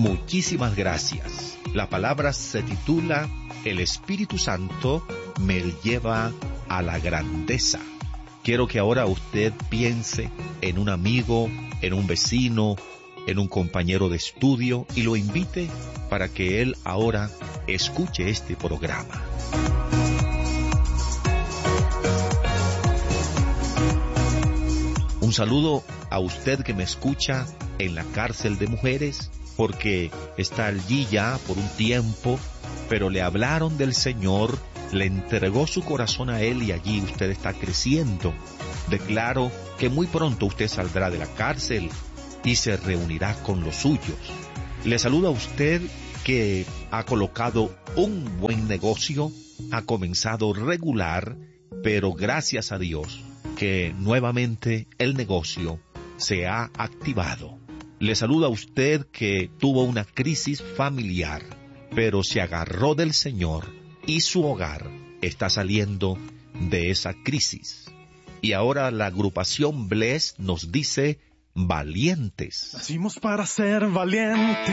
Muchísimas gracias. La palabra se titula El Espíritu Santo me lleva a la grandeza. Quiero que ahora usted piense en un amigo, en un vecino, en un compañero de estudio y lo invite para que él ahora escuche este programa. Un saludo a usted que me escucha en la cárcel de mujeres, porque está allí ya por un tiempo, pero le hablaron del Señor, le entregó su corazón a Él y allí usted está creciendo. Declaro que muy pronto usted saldrá de la cárcel y se reunirá con los suyos. Le saluda a usted que ha colocado un buen negocio, ha comenzado regular, pero gracias a Dios que nuevamente el negocio se ha activado. Le saluda a usted que tuvo una crisis familiar, pero se agarró del Señor y su hogar está saliendo de esa crisis. Y ahora la agrupación Bless nos dice valientes. Nacimos para ser valientes.